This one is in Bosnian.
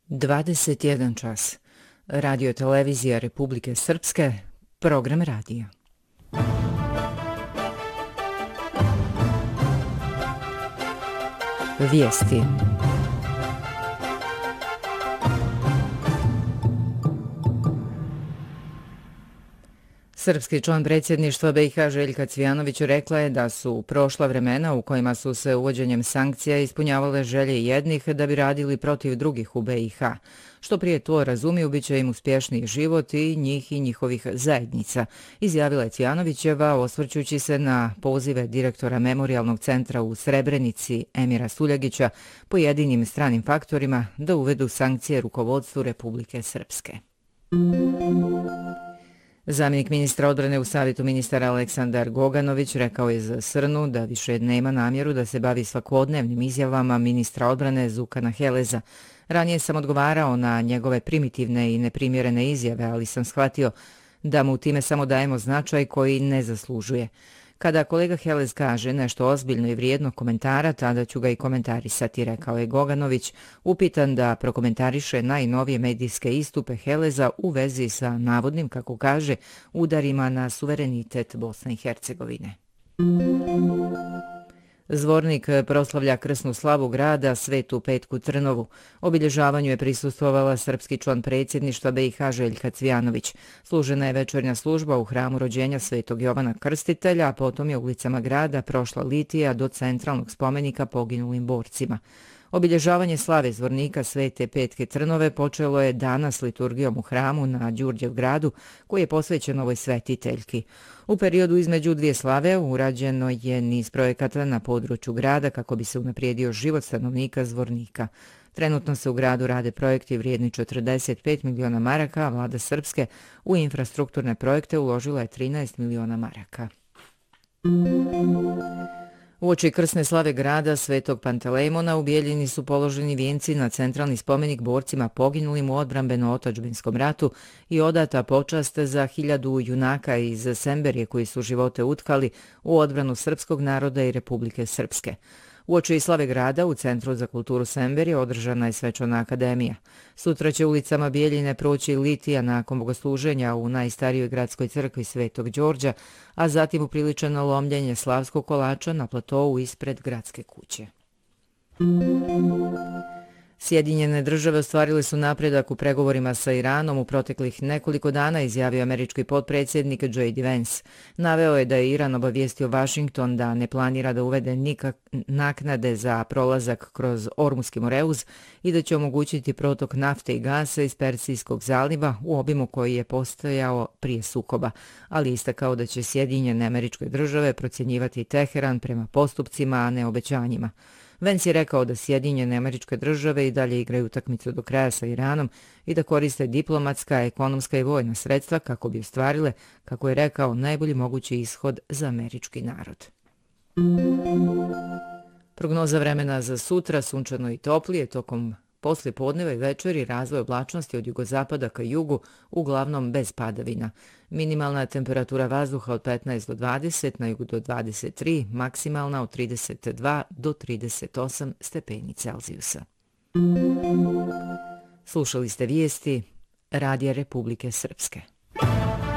21 čas. Radio televizija Republike Srpske, program radija. Vijesti. Srpski član predsjedništva BiH Željka Cvijanović rekla je da su prošla vremena u kojima su se uvođenjem sankcija ispunjavale želje jednih da bi radili protiv drugih u BiH. Što prije to razumiju, bit će im uspješniji život i njih i njihovih zajednica, izjavila je Cvijanovićeva osvrćući se na pozive direktora Memorijalnog centra u Srebrenici Emira Suljagića pojedinim stranim faktorima da uvedu sankcije rukovodstvu Republike Srpske. Zamjenik ministra odbrane u Savjetu ministara Aleksandar Goganović rekao je za Srnu da više nema namjeru da se bavi svakodnevnim izjavama ministra odbrane Zukana Heleza. Ranije sam odgovarao na njegove primitivne i neprimjerene izjave, ali sam shvatio da mu time samo dajemo značaj koji ne zaslužuje. Kada kolega Helez kaže nešto ozbiljno i vrijedno komentara, tada ću ga i komentarisati, rekao je Goganović, upitan da prokomentariše najnovije medijske istupe Heleza u vezi sa navodnim, kako kaže, udarima na suverenitet Bosne i Hercegovine. Zvornik proslavlja krsnu slavu grada Svetu Petku Trnovu. Obilježavanju je prisustvovala srpski član predsjedništva BiH Željka Cvijanović. Služena je večernja služba u hramu rođenja Svetog Jovana Krstitelja, a potom je ulicama grada prošla litija do centralnog spomenika poginulim borcima. Obilježavanje slave zvornika Svete Petke Trnove počelo je danas liturgijom u hramu na Đurđevgradu, koji je posvećen ovoj svetiteljki. U periodu između dvije slave urađeno je niz projekata na području grada kako bi se unaprijedio život stanovnika zvornika. Trenutno se u gradu rade projekti vrijedni 45 miliona maraka, a vlada Srpske u infrastrukturne projekte uložila je 13 miliona maraka. Uoči krsne slave grada Svetog Pantelejmona u Bijeljini su položeni vijenci na centralni spomenik borcima poginulim u odbrambeno-otadžbinskom ratu i odata počast za 1000 junaka iz Semberije koji su živote utkali u odbranu srpskog naroda i Republike Srpske. Uoči slave grada u Centru za kulturu Semberije održana je svečana akademija. Sutra će ulicama Bijeljine proći litija nakon bogosluženja u najstarijoj gradskoj crkvi Svetog Đorđa, a zatim upriličeno lomljenje slavskog kolača na platovu ispred gradske kuće. Sjedinjene države ostvarile su napredak u pregovorima sa Iranom u proteklih nekoliko dana, izjavio američki potpredsjednik J.D. Vance. Naveo je da je Iran obavijestio Washington da ne planira da uvede naknade za prolazak kroz Ormuski Moreuz i da će omogućiti protok nafte i gasa iz Persijskog zaliva u obimu koji je postojao prije sukoba, ali istakao da će Sjedinjene američke države procjenjivati Teheran prema postupcima, a ne obećanjima. Vance je rekao da Sjedinjene američke države i dalje igraju utakmicu do kraja sa Iranom i da koriste diplomatska, ekonomska i vojna sredstva kako bi ostvarile, kako je rekao, najbolji mogući ishod za američki narod. Prognoza vremena za sutra, sunčano i toplije, tokom poslijepodneva i večeri razvoj oblačnosti od jugozapada ka jugu, uglavnom bez padavina. Minimalna temperatura vazduha od 15 do 20, na jugu do 23, maksimalna od 32 do 38 stepeni Celzijusa. Slušali ste vijesti Radija Republike Srpske.